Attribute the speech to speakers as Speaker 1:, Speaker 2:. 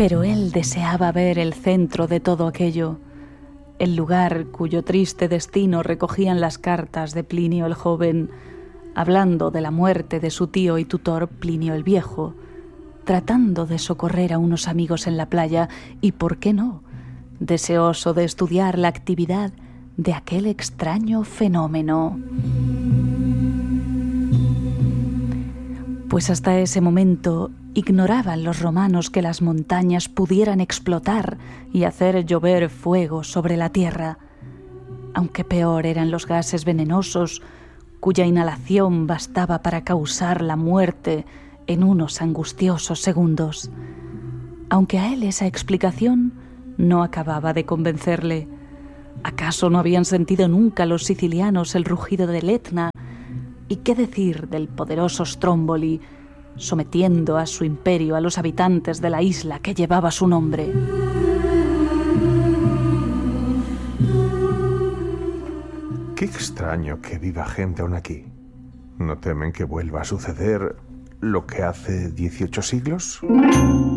Speaker 1: Pero él deseaba ver el centro de todo aquello, el lugar cuyo triste destino recogían las cartas de Plinio el joven, hablando de la muerte de su tío y tutor Plinio el viejo, tratando de socorrer a unos amigos en la playa y, ¿por qué no?, deseoso de estudiar la actividad de aquel extraño fenómeno. Pues hasta ese momento ignoraban los romanos que las montañas pudieran explotar y hacer llover fuego sobre la tierra, aunque peor eran los gases venenosos cuya inhalación bastaba para causar la muerte en unos angustiosos segundos. Aunque a él esa explicación no acababa de convencerle. ¿Acaso no habían sentido nunca los sicilianos el rugido del Etna? ¿Y qué decir del poderoso Stromboli, sometiendo a su imperio a los habitantes de la isla que llevaba su nombre?
Speaker 2: Qué extraño que viva gente aún aquí. ¿No temen que vuelva a suceder lo que hace 18 siglos?